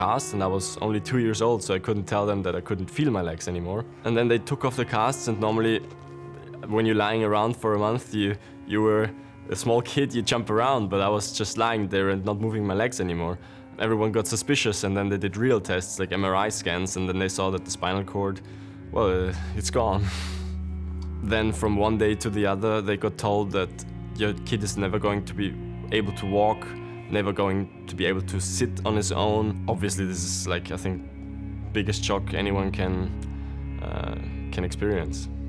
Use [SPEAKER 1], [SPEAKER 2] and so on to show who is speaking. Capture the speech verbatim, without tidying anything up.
[SPEAKER 1] cast, and I was only two years old, so I couldn't tell them that I couldn't feel my legs anymore. And then they took off the casts, and normally when you're lying around for a month, you, you were a small kid, you jump around, but I was just lying there and not moving my legs anymore. Everyone got suspicious, and then they did real tests, like M R I scans, and then they saw that the spinal cord, well, uh, it's gone. Then from one day to the other, they got told that your kid is never going to be able to walk, never going to be able to sit on his own. Obviously, this is like, I think, biggest shock anyone can, uh, can experience.